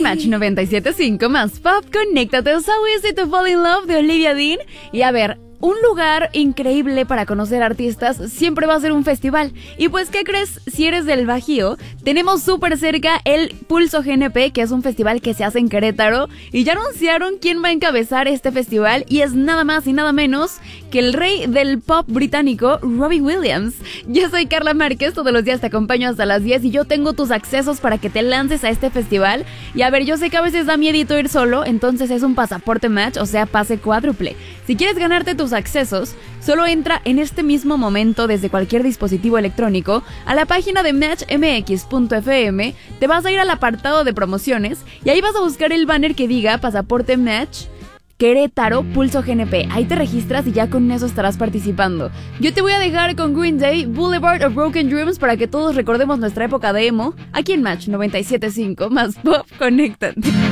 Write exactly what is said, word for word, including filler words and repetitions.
Match noventa y siete punto cinco más Pop, conéctate. So Easy to Fall in Love de Olivia Dean. Y a ver, un lugar increíble para conocer artistas siempre va a ser un festival. Y pues, ¿qué crees? Si eres del Bajío, tenemos súper cerca el Pulso G N P, que es un festival que se hace en Querétaro. Y ya anunciaron quién va a encabezar este festival. Y es nada más y nada menos que el rey del pop británico, Robbie Williams. Yo soy Carla Márquez, todos los días te acompaño hasta las diez y yo tengo tus accesos para que te lances a este festival. Y a ver, yo sé que a veces da miedito ir solo, entonces es un pasaporte Match, o sea, pase cuádruple. Si quieres ganarte tus accesos, solo entra en este mismo momento desde cualquier dispositivo electrónico a la página de match m x punto f m, te vas a ir al apartado de promociones y ahí vas a buscar el banner que diga Pasaporte Match Querétaro Pulso G N P. Ahí te registras y ya con eso estarás participando. Yo te voy a dejar con Green Day, Boulevard of Broken Dreams, para que todos recordemos nuestra época de emo, aquí en Match noventa y siete punto cinco más Pop, conéctate.